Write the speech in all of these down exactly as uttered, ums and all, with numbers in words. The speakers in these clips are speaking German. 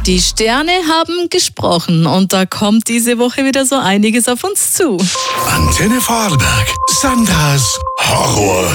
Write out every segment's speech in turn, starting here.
Die Sterne haben gesprochen und da kommt diese Woche wieder so einiges auf uns zu. Antenne Vorarlberg, Sandras Horror.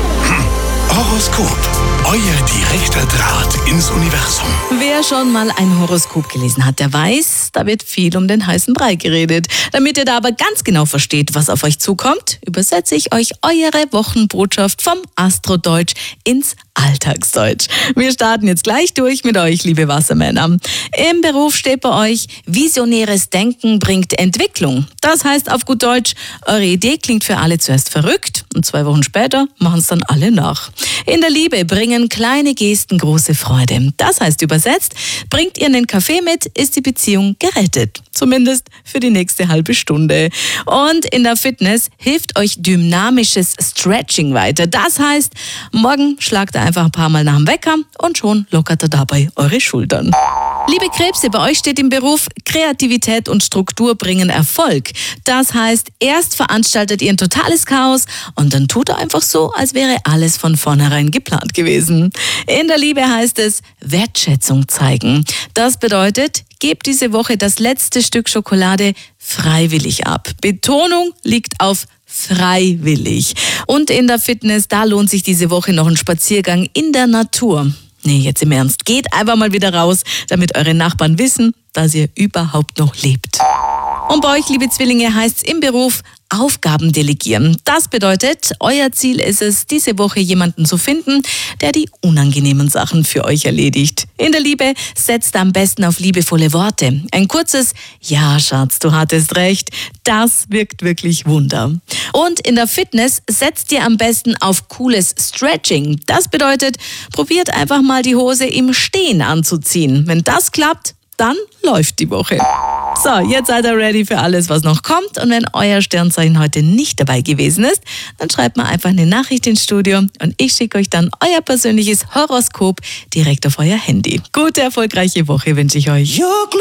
Äh, Horoskop. Euer direkter Draht ins Universum. Wer schon mal ein Horoskop gelesen hat, der weiß, da wird viel um den heißen Brei geredet. Damit ihr da aber ganz genau versteht, was auf euch zukommt, übersetze ich euch eure Wochenbotschaft vom Astrodeutsch ins Alltagsdeutsch. Wir starten jetzt gleich durch mit euch, liebe Wassermänner. Im Beruf steht bei euch, visionäres Denken bringt Entwicklung. Das heißt auf gut Deutsch, eure Idee klingt für alle zuerst verrückt und zwei Wochen später machen es dann alle nach. In der Liebe bringen kleine Gesten große Freude. Das heißt übersetzt, bringt ihr einen Kaffee mit, ist die Beziehung gerettet. Zumindest für die nächste halbe Stunde. Und in der Fitness hilft euch dynamisches Stretching weiter. Das heißt, morgen schlagt ihr einfach ein paar Mal nach dem Wecker und schon lockert ihr dabei eure Schultern. Liebe Krebse, bei euch steht im Beruf, Kreativität und Struktur bringen Erfolg. Das heißt, erst veranstaltet ihr ein totales Chaos und dann tut ihr einfach so, als wäre alles von vornherein geplant gewesen. In der Liebe heißt es, Wertschätzung zeigen. Das bedeutet, gebt diese Woche das letzte Stück Schokolade freiwillig ab. Betonung liegt auf freiwillig. Und in der Fitness, da lohnt sich diese Woche noch ein Spaziergang in der Natur. Nee, jetzt im Ernst. Geht einfach mal wieder raus, damit eure Nachbarn wissen, dass ihr überhaupt noch lebt. Und bei euch, liebe Zwillinge, heißt es im Beruf Aufgaben delegieren. Das bedeutet, euer Ziel ist es, diese Woche jemanden zu finden, der die unangenehmen Sachen für euch erledigt. In der Liebe setzt am besten auf liebevolle Worte. Ein kurzes Ja, Schatz, du hattest recht. Das wirkt wirklich Wunder. Und in der Fitness setzt ihr am besten auf cooles Stretching. Das bedeutet, probiert einfach mal die Hose im Stehen anzuziehen. Wenn das klappt, dann läuft die Woche. So, jetzt seid ihr ready für alles, was noch kommt. Und wenn euer Sternzeichen heute nicht dabei gewesen ist, dann schreibt mal einfach eine Nachricht ins Studio und ich schicke euch dann euer persönliches Horoskop direkt auf euer Handy. Gute, erfolgreiche Woche wünsche ich euch.